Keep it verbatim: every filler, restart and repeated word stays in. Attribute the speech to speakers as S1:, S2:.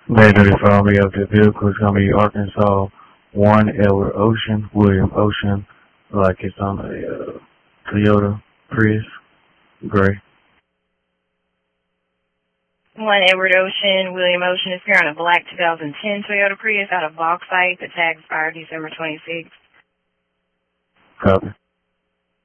S1: They notify me of the vehicle. It's going to be Arkansas one Edward Ocean, William Ocean, like it's on a uh, Toyota Prius, gray.
S2: one Edward Ocean, William Ocean is here on a black two thousand ten Toyota Prius out of Bauxite. The tag expired December twenty-sixth.
S1: Copy.